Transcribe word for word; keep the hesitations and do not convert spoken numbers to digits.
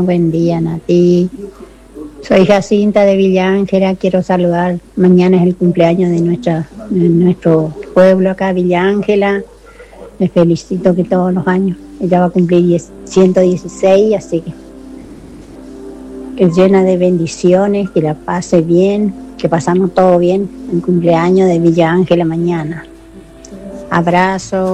Buen día, Nati. Soy Jacinta de Villa Ángela, quiero saludar. Mañana es el cumpleaños de, nuestra, de nuestro pueblo acá, Villa Ángela. Me felicito que todos los años. Ella va a cumplir ciento dieciséis, así que que llena de bendiciones, que la pase bien, que pasamos todo bien. El cumpleaños de Villa Ángela mañana. Abrazo.